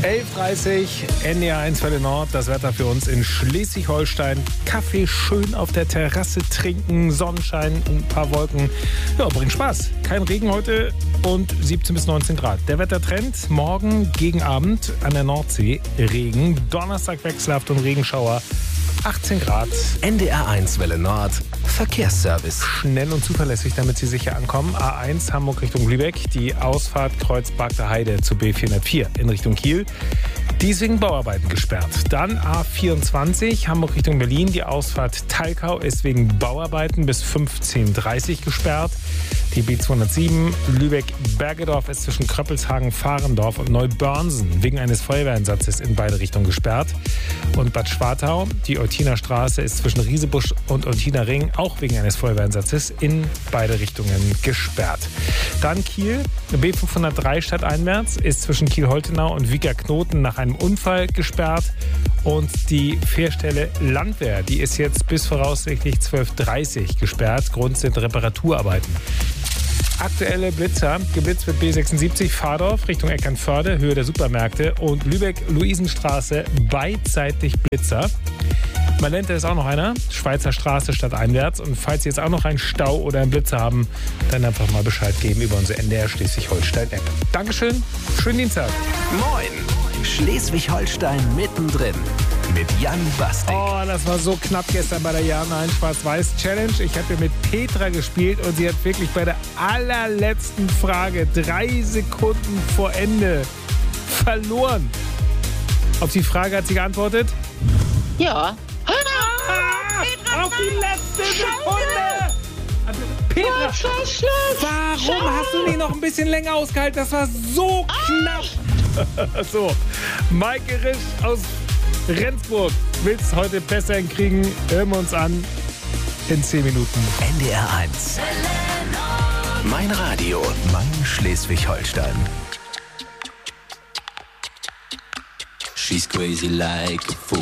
11.30 NDR 1 Welle Nord. Das Wetter für uns in Schleswig-Holstein. Kaffee schön auf der Terrasse trinken, Sonnenschein, ein paar Wolken. Ja, bringt Spaß. Kein Regen heute und 17 bis 19 Grad. Der Wettertrend: morgen gegen Abend an der Nordsee Regen. Donnerstag wechselhaft und Regenschauer. 18 Grad. NDR 1 Welle Nord. Verkehrsservice. Schnell und zuverlässig, damit Sie sicher ankommen. A1 Hamburg Richtung Lübeck. Die Ausfahrt Kreuz Bagder Heide zu B404 in Richtung Kiel. Die ist wegen Bauarbeiten gesperrt. Dann A24 Hamburg Richtung Berlin. Die Ausfahrt Talkau ist wegen Bauarbeiten bis 15.30 Uhr gesperrt. Die B207 Lübeck-Bergedorf ist zwischen Kröppelshagen, Fahrendorf und Neubörnsen wegen eines Feuerwehreinsatzes in beide Richtungen gesperrt. Und Bad Schwartau, die Eutiner Straße ist zwischen Riesebusch und Eutiner Ring auch wegen eines Feuerwehreinsatzes in beide Richtungen gesperrt. Dann Kiel, B503 stadteinwärts ist zwischen Kiel-Holtenau und Wieker-Knoten nach einem Unfall gesperrt. Und die Fährstelle Landwehr, die ist jetzt bis voraussichtlich 12.30 Uhr gesperrt. Grund sind Reparaturarbeiten. Aktuelle Blitzer. Geblitzt wird B76 Fahrdorf Richtung Eckernförde, Höhe der Supermärkte. Und Lübeck-Luisenstraße beidseitig Blitzer. Malente ist auch noch einer. Schweizer Straße stadteinwärts. Und falls Sie jetzt auch noch einen Stau oder einen Blitzer haben, dann einfach mal Bescheid geben über unsere NDR Schleswig-Holstein-App. Dankeschön. Schönen Dienstag. Moin. Schleswig-Holstein mittendrin. Mit Jan Bastik. Oh, das war so knapp gestern bei der Ja, Nein, Schwarz-Weiß Challenge. Ich habe hier mit Petra gespielt und sie hat wirklich bei der allerletzten Frage 3 Sekunden vor Ende verloren. Auf die Frage hat sie geantwortet? Ja. Auf die letzte Sekunde! Also, Petra, warum hast du nicht noch ein bisschen länger ausgehalten? Das war so knapp. So, Maike Risch aus Rendsburg. Willst heute besser hinkriegen? Hören wir uns an in 10 Minuten. NDR 1. Mein Radio, mein Schleswig-Holstein. She's crazy like a fool.